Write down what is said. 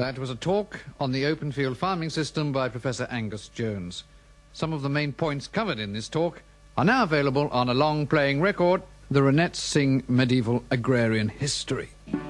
That was a talk on the open field farming system by Professor Angus Jones. Some of the main points covered in this talk are now available on a long-playing record, the Ronettes Sing Medieval Agrarian History.